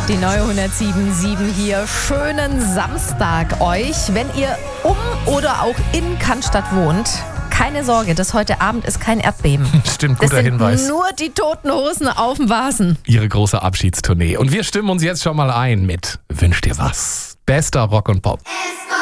Die neue 107.7 hier. Schönen Samstag euch. Wenn ihr oder auch in Cannstatt wohnt, keine Sorge, das heute Abend ist kein Erdbeben. Stimmt, guter Hinweis. Das sind nur die Toten Hosen auf dem Vasen. Ihre große Abschiedstournee. Und wir stimmen uns jetzt schon mal ein mit Wünsch dir was. Bester Rock und Pop.